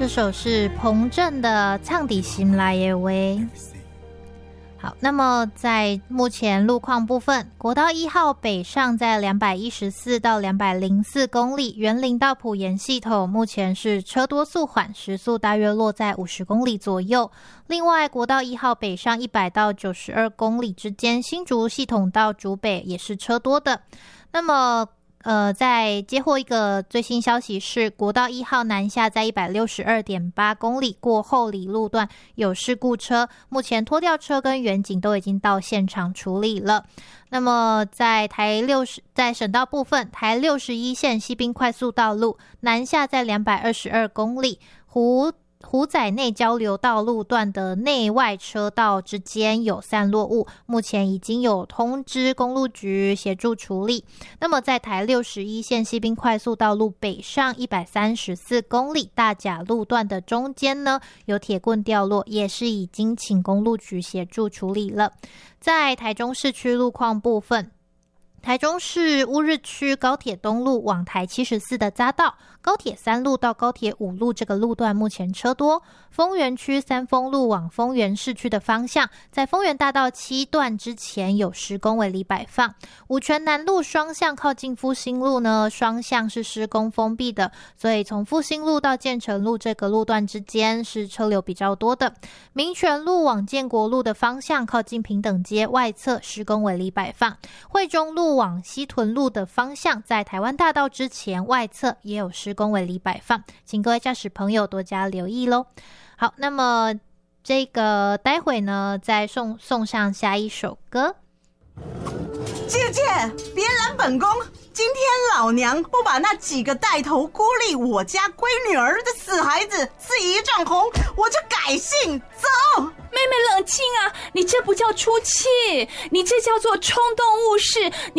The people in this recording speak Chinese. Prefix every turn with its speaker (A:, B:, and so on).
A: 这首是彭震的《唱底心来的话》。好，那么在目前路况部分，国道1号北上在214到204公里，园林到埔盐系统目前是车多速缓，时速大约落在50公里左右。另外，国道1号北上100到92公里之间，新竹系统到竹北也是车多的。那么在接获一个最新消息是，国道1号南下在 162.8 公里过后里路段有事故车，目前拖吊车跟员警都已经到现场处理了。那么在省道部分，台61线西滨快速道路南下在222公里，湖仔内交流道路段的内外车道之间有散落物，目前已经有通知公路局协助处理。那么在台61线西滨快速道路北上134公里大甲路段的中间呢，有铁棍掉落，也是已经请公路局协助处理了。在台中市区路况部分，台中市乌日区高铁东路往台74的匝道，高铁3路到高铁5路这个路段目前车多。丰原区三丰路往丰原市区的方向，在丰原大道7段之前有施工为里摆放。五权南路双向靠近复兴路呢，双向是施工封闭的，所以从复兴路到建成路这个路段之间是车流比较多的。民权路往建国路的方向靠近平等街外侧施工为里摆放。惠中路往西屯路的方向，在台湾大道之前外侧也有施工为里摆放，请各位驾驶朋友多加留意咯。好，那么这个待会呢再送上下一首歌。
B: 姐姐，别拦本宫，今天老娘不把那几个带头孤立我家闺女儿的死孩子赐一丈红，我就改姓。走。
C: 妹妹冷静啊，你这不叫出气，你这叫做冲动误事。